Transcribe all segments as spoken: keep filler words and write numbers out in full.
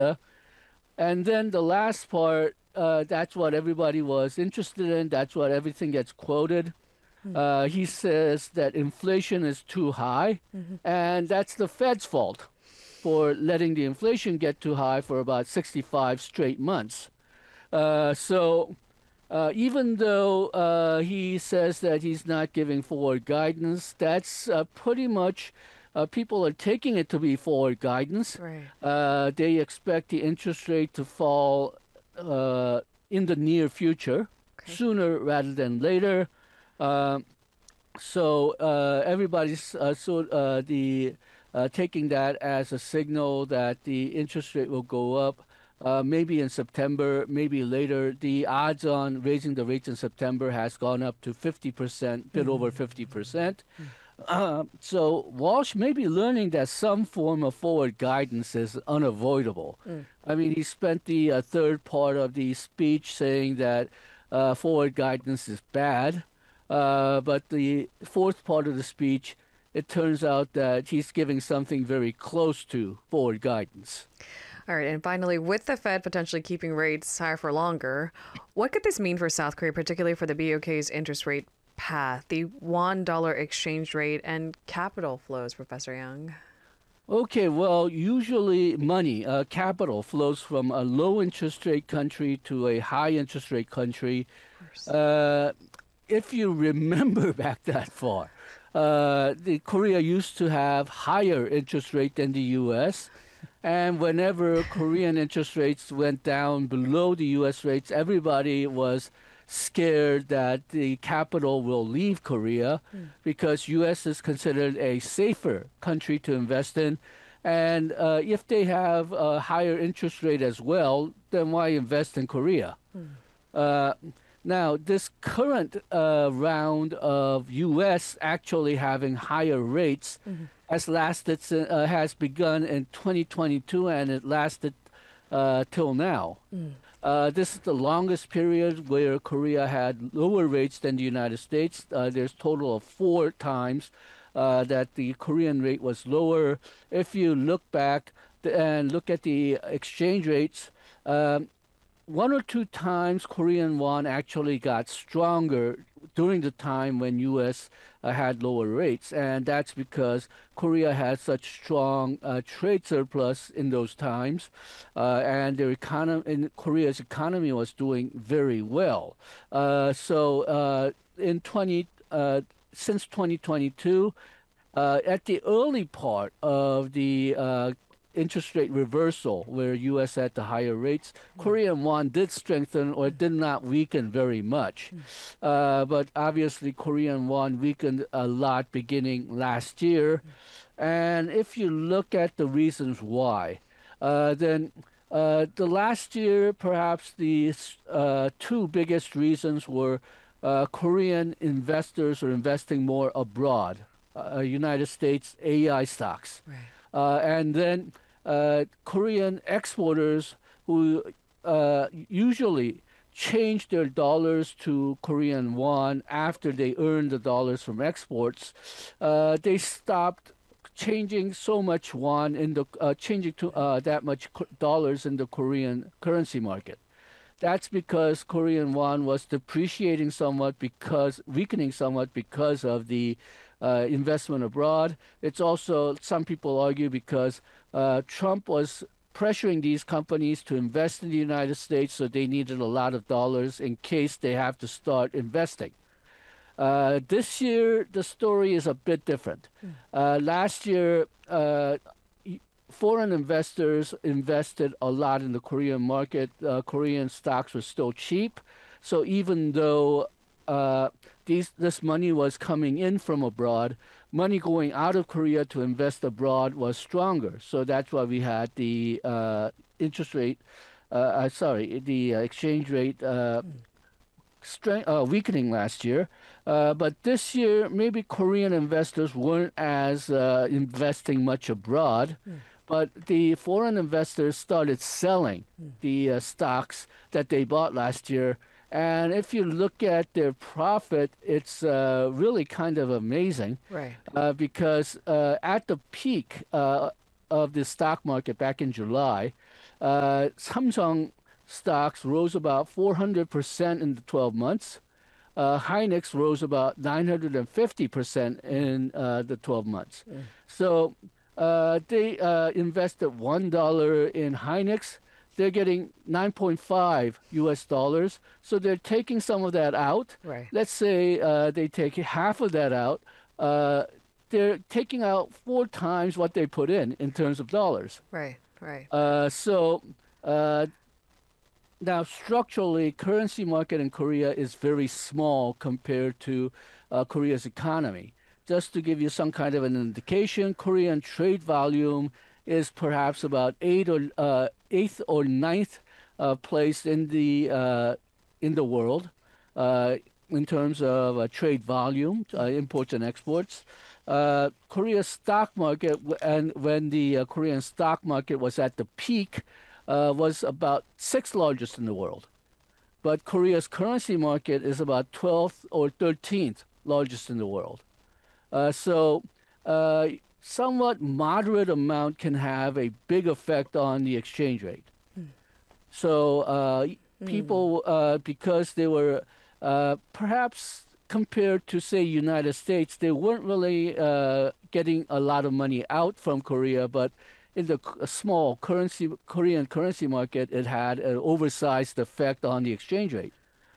And then the last part, uh, that's what everybody was interested in. That's what everything gets quoted. Uh, he says that inflation is too high, and that's the Fed's fault for letting the inflation get too high for about sixty-five straight months. Uh, so uh, even though uh, he says that he's not giving forward guidance, that's uh, pretty much uh, people are taking it to be forward guidance. Right. Uh, they expect the interest rate to fall uh, in the near future, Okay. sooner rather than later. Um, so uh, everybody's uh, so uh, the uh, taking that as a signal that the interest rate will go up. Uh, maybe in September, maybe later. The odds on raising the rates in September has gone up to fifty percent, bit over fifty percent. Uh, so Walsh may be learning that some form of forward guidance is unavoidable. I mean, he spent the uh, third part of the speech saying that uh, forward guidance is bad. Uh, but the fourth part of the speech, it turns out that he's giving something very close to forward guidance. All right. And finally, with the Fed potentially keeping rates higher for longer, what could this mean for South Korea, particularly for the B O K's interest rate path, the won dollar exchange rate, and capital flows, Professor Young? Okay, well, usually money, uh, capital flows from a low interest rate country to a high interest rate country. Of course. Uh, if you remember back that far, uh, the Korea used to have higher interest rate than the U S. And whenever Korean interest rates went down below the U S rates, everybody was scared that the capital will leave Korea because U S is considered a safer country to invest in. And uh, if they have a higher interest rate as well, then why invest in Korea? Uh, Now, this current uh, round of U S actually having higher rates has lasted, si- uh, has begun in twenty twenty-two and it lasted uh, till now. Uh, this is the longest period where Korea had lower rates than the United States. Uh, there's total of four times uh, that the Korean rate was lower. If you look back th- and look at the exchange rates, um, one or two times Korean won actually got stronger during the time when U S uh, had lower rates, and that's because Korea had such strong uh, trade surplus in those times, uh, and their economy in Korea's economy was doing very well. Uh, so uh, in twenty uh, since twenty twenty-two, uh, at the early part of the uh, interest rate reversal, where U S had the higher rates, Korean won did strengthen or did not weaken very much. Uh, but obviously, Korean won weakened a lot beginning last year. And if you look at the reasons why, uh, then uh, the last year, perhaps the uh, two biggest reasons were uh, Korean investors are investing more abroad, uh, United States A I stocks. Right. Uh, and then uh, Korean exporters who uh, usually change their dollars to Korean won after they earn the dollars from exports, uh, they stopped changing so much won in the uh, changing to uh, that much co- dollars in the Korean currency market. That's because Korean won was depreciating somewhat because weakening somewhat because of the uh, investment abroad. It's also some people argue because uh, Trump was pressuring these companies to invest in the United States, so they needed a lot of dollars in case they have to start investing. Uh, this year, the story is a bit different. Uh, last year, uh, foreign investors invested a lot in the Korean market. Uh, Korean stocks were still cheap. So even though uh, these this money was coming in from abroad, money going out of Korea to invest abroad was stronger. So that's why we had the uh, interest rate, uh, uh, sorry, the uh, exchange rate uh, strength, uh, weakening last year. Uh, but this year, maybe Korean investors weren't as uh, investing much abroad, but the foreign investors started selling the uh, stocks that they bought last year. And if you look at their profit, it's uh, really kind of amazing Right. uh, because uh, at the peak uh, of the stock market back in July, Uh, Samsung stocks rose about four hundred percent in the twelve months. Uh, Hynix rose about nine hundred fifty percent in uh, the twelve months. Mm. So uh, they uh, invested one dollar in Hynix. They're getting nine point five U S dollars. So they're taking some of that out. Right. Let's say uh, they take half of that out. Uh, they're taking out four times what they put in in terms of dollars. Right, right. Uh, so uh, now structurally, currency market in Korea is very small compared to uh, Korea's economy. Just to give you some kind of an indication, Korean trade volume is perhaps about eight or uh, eighth or ninth uh, place in the uh, in the world uh, in terms of uh, trade volume, uh, imports and exports. Uh, Korea's stock market, and when the uh, Korean stock market was at the peak, uh, was about sixth largest in the world. But Korea's currency market is about twelfth or thirteenth largest in the world. Uh, so uh, somewhat moderate amount can have a big effect on the exchange rate. Mm. So uh, mm. people, uh, because they were uh, perhaps compared to, say, United States, they weren't really uh, getting a lot of money out from Korea, but in the c- small currency Korean currency market, it had an oversized effect on the exchange rate.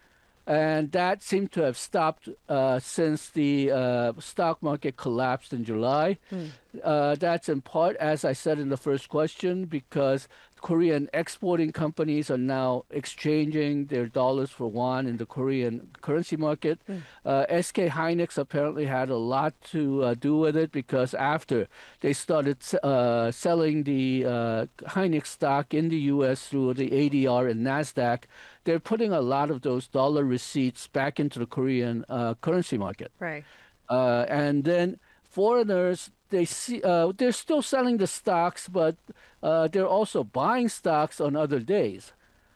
And that seemed to have stopped uh, since the uh, stock market collapsed in July. Mm. Uh, that's in part, as I said in the first question, because Korean exporting companies are now exchanging their dollars for won in the Korean currency market. Mm. Uh, S K Hynix apparently had a lot to uh, do with it, because after they started uh, selling the uh, Hynix stock in the U S through the A D R and NASDAQ, they're putting a lot of those dollar receipts back into the Korean uh, currency market. Right. Uh, and then foreigners, they see uh, they're still selling the stocks, but uh, they're also buying stocks on other days.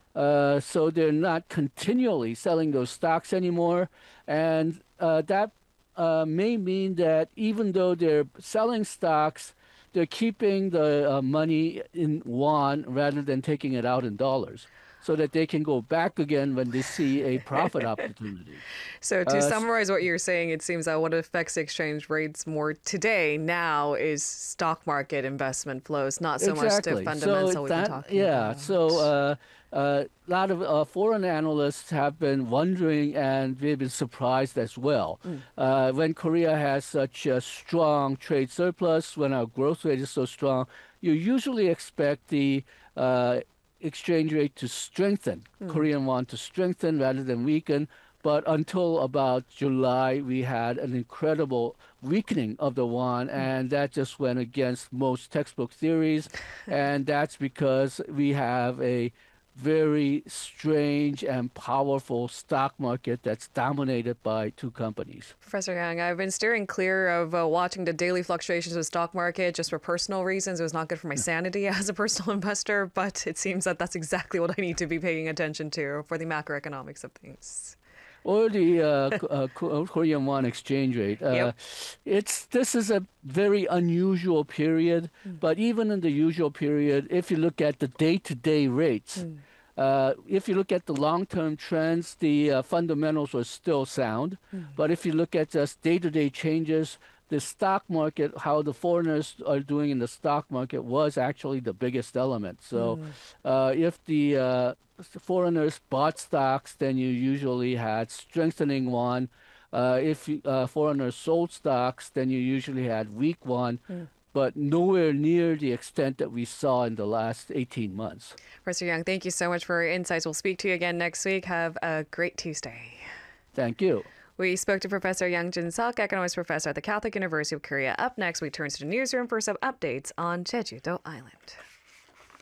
Uh, so they're not continually selling those stocks anymore. And uh, that uh, may mean that even though they're selling stocks, they're keeping the uh, money in won rather than taking it out in dollars, so that they can go back again when they see a profit opportunity. So to Uh, summarize what you're saying, it seems that what affects exchange rates more today now is stock market investment flows, not so exactly. much the fundamental so we've that, been talking yeah, about. so uh, uh, a lot of uh, foreign analysts have been wondering, and they've been surprised as well. Mm. Uh, when Korea has such a strong trade surplus, when our growth rate is so strong, you usually expect the uh, exchange rate to strengthen, mm. Korean won to strengthen rather than weaken. But until about July, we had an incredible weakening of the won, and that just went against most textbook theories. And that's because we have a very strange and powerful stock market that's dominated by two companies. Professor Yang, I've been steering clear of uh, watching the daily fluctuations of the stock market just for personal reasons. It was not good for my sanity as a personal investor, but it seems that that's exactly what I need to be paying attention to for the macroeconomics of things. Or the uh, uh, Korean won exchange rate. Uh, yep. It's this is a very unusual period, mm. but even in the usual period, if you look at the day-to-day rates, mm. uh, if you look at the long-term trends, the uh, fundamentals are still sound. Mm. But if you look at just day-to-day changes, the stock market, how the foreigners are doing in the stock market was actually the biggest element. So mm. uh, if the uh, foreigners bought stocks, then you usually had strengthening won. Uh, if uh, foreigners sold stocks, then you usually had weak won, mm. but nowhere near the extent that we saw in the last eighteen months. Professor Yang, thank you so much for your insights. We'll speak to you again next week. Have a great Tuesday. Thank you. We spoke to Professor Yang Jin-seok, economics professor at the Catholic University of Korea. Up next, we turn to the newsroom for some updates on Jeju-do Island.